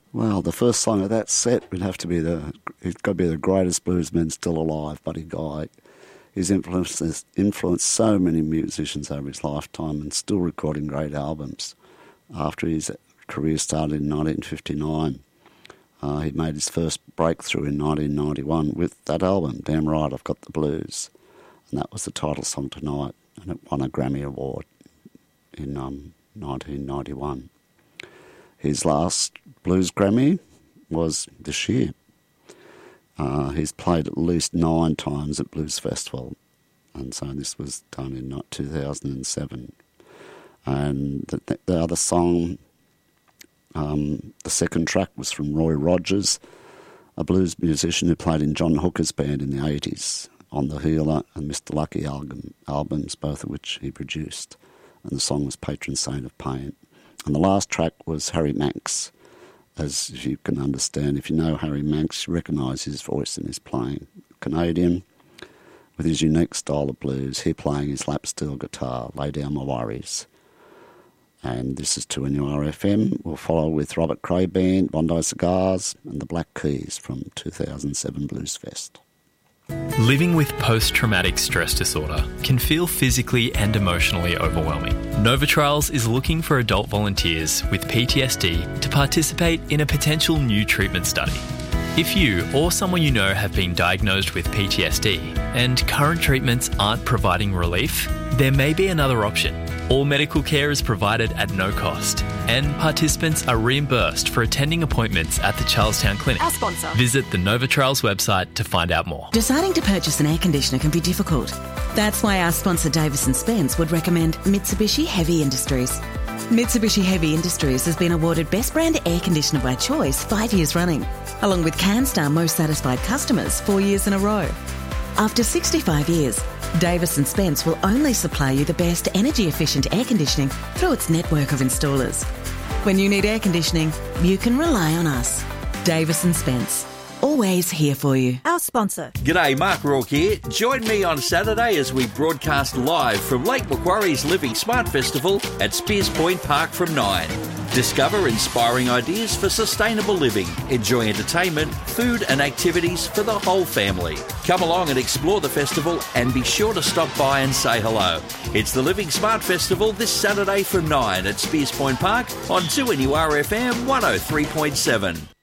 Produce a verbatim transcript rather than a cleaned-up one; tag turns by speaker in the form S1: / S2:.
S1: Well, the first song of that set would have to be the, it's got to be the greatest bluesman still alive, Buddy Guy. He's influenced, influenced so many musicians over his lifetime and still recording great albums. After his career started in nineteen fifty-nine, uh, he made his first breakthrough in nineteen ninety-one with that album, Damn Right, I've Got the Blues. And that was the title song tonight, and it won a Grammy Award in um, nineteen ninety-one. His last blues Grammy was this year. Uh, he's played at least nine times at Blues Festival, and so this was done in two thousand seven. And the, the other song, um, the second track, was from Roy Rogers, a blues musician who played in John Hooker's band in the eighties, on the Healer and Mister Lucky album, albums, both of which he produced. And the song was Patron Saint of Pain. And the last track was Harry Manx. As you can understand, if you know Harry Manx, you recognise his voice and his playing. Canadian, with his unique style of blues, here playing his lap steel guitar, Lay Down My Worries. And this is two N U R F M. We'll follow with Robert Cray Band, Bondi Cigars, and the Black Keys from two thousand seven Blues Fest.
S2: Living with post-traumatic stress disorder can feel physically and emotionally overwhelming. Novatrials is looking for adult volunteers with P T S D to participate in a potential new treatment study. If you or someone you know have been diagnosed with P T S D and current treatments aren't providing relief, there may be another option. All medical care is provided at no cost, and participants are reimbursed for attending appointments at the Charlestown Clinic.
S3: Our sponsor.
S2: Visit the Novatrials website to find out more.
S4: Deciding to purchase an air conditioner can be difficult. That's why our sponsor Davis and Spence would recommend Mitsubishi Heavy Industries. Mitsubishi Heavy Industries has been awarded Best Brand Air Conditioner by Choice five years running, along with CanStar Most Satisfied Customers four years in a row. After sixty-five years, Davis and Spence will only supply you the best energy-efficient air conditioning through its network of installers. When you need air conditioning, you can rely on us. Davis and Spence, always here for you.
S3: Our sponsor.
S5: G'day, Mark Rourke here. Join me on Saturday as we broadcast live from Lake Macquarie's Living Smart Festival at Spears Point Park from nine. Discover inspiring ideas for sustainable living. Enjoy entertainment, food and activities for the whole family. Come along and explore the festival and be sure to stop by and say hello. It's the Living Smart Festival this Saturday from nine at Spears Point Park on two N U R F M one oh three point seven.